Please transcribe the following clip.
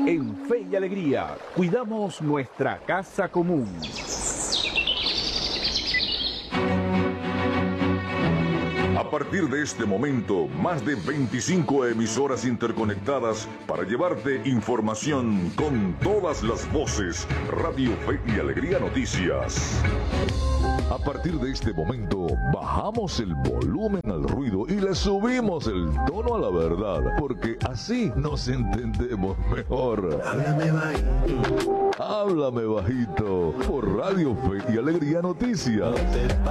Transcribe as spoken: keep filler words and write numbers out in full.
En Fe y Alegría, cuidamos nuestra casa común. A partir de este momento, más de veinticinco emisoras interconectadas para llevarte información con todas las voces. Radio Fe y Alegría Noticias. A partir de este momento, bajamos el volumen al ruido y le subimos el tono a la verdad, porque así nos entendemos mejor. Háblame bajito. Háblame bajito por Radio Fe y Alegría Noticias.